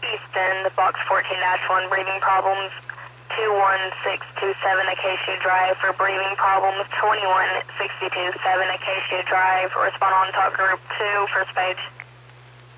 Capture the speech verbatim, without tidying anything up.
Houston, the box fourteen dash one, breathing problems, two one six two seven Acacia Drive for breathing problems, twenty-one sixty-two seven Acacia Drive, respond on talk group two, first page.